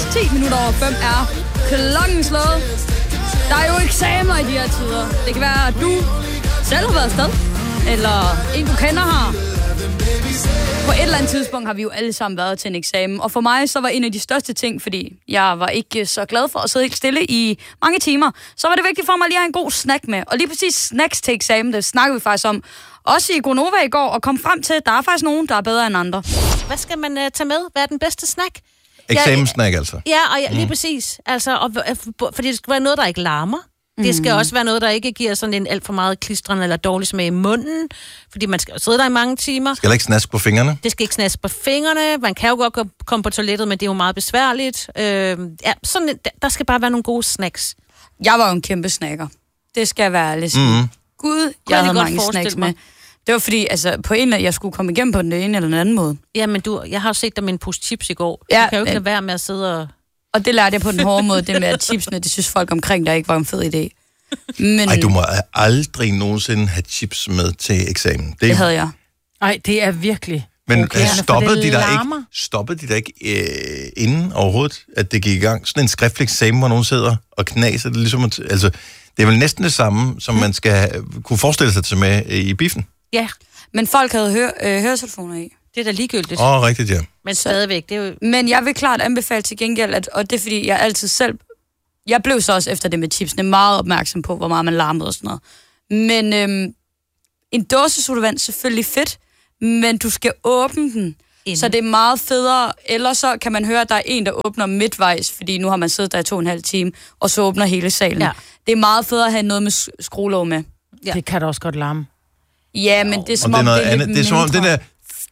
10 minutter over 5 er klokken slået. Der er jo eksamener i de her tider. Det kan være, at du selv har været afsted, eller en du kender har. På et eller andet tidspunkt har vi jo alle sammen været til en eksamen, og for mig så var en af de største ting, fordi jeg var ikke så glad for at sidde helt stille i mange timer, så var det vigtigt for mig lige at have en god snack med. Og lige præcis snacks til eksamen, det snakkede vi faktisk om, også i Gonova i går, og kom frem til, at der er faktisk nogen, der er bedre end andre. Hvad skal man tage med? Hvad er den bedste snack? Eksamenssnack altså. Ja, og lige præcis. Altså, fordi det skal være noget, der ikke larmer. Det skal også være noget, der ikke giver sådan en alt for meget klistrende eller dårlig smag i munden, fordi man skal sidde der i mange timer. Skal ikke snaske på fingrene? Det skal ikke snaske på fingrene. Man kan jo godt komme på toilettet, men det er jo meget besværligt. Der skal bare være nogle gode snacks. Jeg var jo en kæmpe snacker. Det skal jeg være ærlig sige. Gud, jeg havde mange snacks med. Det var fordi, altså, på en af jeg skulle komme igennem på den ene eller den anden måde. Ja, men jeg har jo set dig med en pose chips i går. Ja, du kan jo ikke lade være med at sidde og... Og det lærte jeg på den hårde måde, det med at chipsene, det synes folk omkring der ikke var en fed idé. Men... Ej, du må aldrig nogensinde have chips med til eksamen. Det havde jeg. Ej, det er virkelig... Men okay, stoppede de der ikke inden overhovedet, at det gik i gang? Sådan en skriftlig eksamen, hvor nogen sidder og knaser. Det er ligesom, altså, det er vel næsten det samme, som man skal kunne forestille sig til med i biffen. Ja. Men folk havde høretelefoner i. Det er da ligegyldigt. Rigtigt, ja. Men stadigvæk, det er jo... Men jeg vil klart anbefale til gengæld, og det er fordi, jeg altid selv... Jeg blev så også efter det med chipsene meget opmærksom på, hvor meget man larmede og sådan noget. Men en dåse sodavand selvfølgelig fedt, men du skal åbne den, så det er meget federe. Ellers så kan man høre, at der er en, der åbner midtvejs, fordi nu har man siddet der i 2,5 timer, og så åbner hele salen. Ja. Det er meget federe at have noget med skruelåg med. Ja. Det kan da også godt larme. Ja, men det er som om det er lidt mindre. Det er som om den der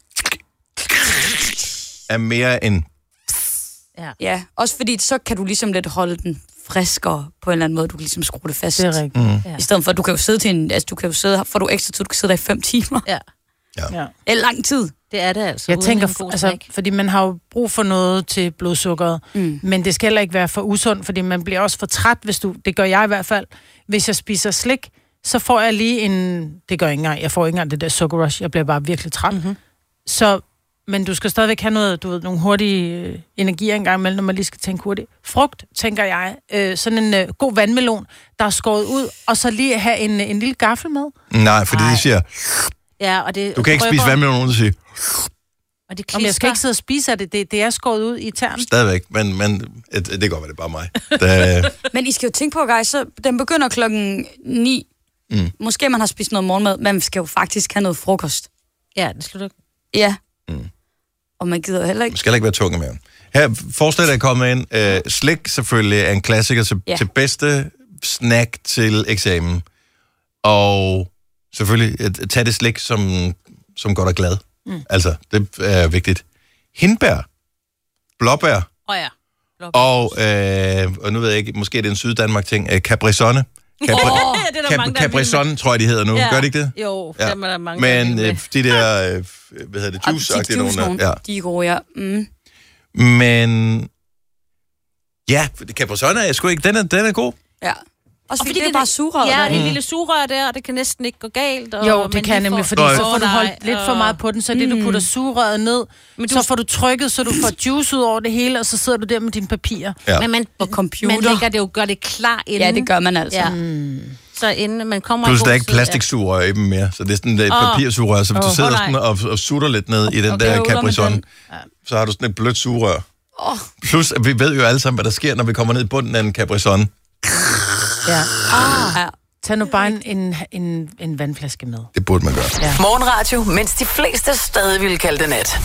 er mere end... Ja, også fordi så kan du ligesom lidt holde den friskere på en eller anden måde. Du kan ligesom skrue det fast. Det er rigtigt. I stedet for, at du kan jo sidde til en... Altså, du kan jo sidde... Får du ekstra tid, du kan sidde der i 5 timer. Ja. Eller lang tid. Det er det altså. Jeg tænker, altså, fordi man har jo brug for noget til blodsukkeret, men det skal heller ikke være for usundt, fordi man bliver også for træt, hvis du... Det gør jeg i hvert fald. Hvis jeg spiser slik, så får jeg lige en... Det gør jeg ikke engang. Jeg får ikke engang det der sukkerrush. Jeg bliver bare virkelig træt. Så... Men du skal stadigvæk have noget, du ved, nogle hurtige energier engang imellem, når man lige skal tænke hurtigt. Frugt, tænker jeg. Sådan en god vandmelon, der er skåret ud, og så lige have en lille gaffel med. Nej, fordi de siger... Ja, og det... Du kan ikke spise vandmelon, uden at sige... Og det jeg skal ikke sidde og spise af det. Det er skåret ud i tern. Stadigvæk, men det kan godt være, det er bare mig. Men I skal jo tænke på, guys, så den begynder 9:00. Måske man har spist noget morgenmad, men man skal jo faktisk have noget frokost. Ja, det skal du ikke. Ja. Og man gider heller ikke... Man skal ikke være tung i maven. Her, forslaget er kommet ind. Slik selvfølgelig er en klassiker til bedste snack til eksamen. Og selvfølgelig, tag det slik, som godt er glad. Altså, det er vigtigt. Hindbær, blåbær, og nu ved jeg ikke, måske er det en Syddanmark-ting, Capri-Sonne. Capri-Sonne, tror jeg, de hedder nu. Gør de ikke det? Jo, ja. Dem er der mange. Men de der, hvad hedder det, juice-agtige nogen der. Ja. De er gode, ja. Men ja, Capri-Sonne er sgu ikke, den er god. Ja. Også fordi det er bare sugerør. Ja, det er en lille sugerør der, og det kan næsten ikke gå galt. Og jo, det kan nemlig, fordi så får du holdt lidt for meget på den, så det du putter sugerøret ned, så får du trykket, så du får juice ud over det hele, og så sidder du der med dine papirer. Ja. Men man lægger det jo, gør det klar inden. Ja, det gør man altså. Ja. Så inden man kommer... Plus der er ikke plastiksugerør i dem mere, så det er sådan et papirsugerør, så hvis du sidder sådan og sutter lidt ned i den der Capri-Sonne, så har du sådan et blødt sugerør. Plus, at vi ved jo alle sammen, hvad der sker, når vi kommer ned i bunden af en Capri-Sonne. Ja. Tag nu bare en vandflaske med. Det burde man gøre. Ja. Morgenradio, mens de fleste stadig ville kalde det nat.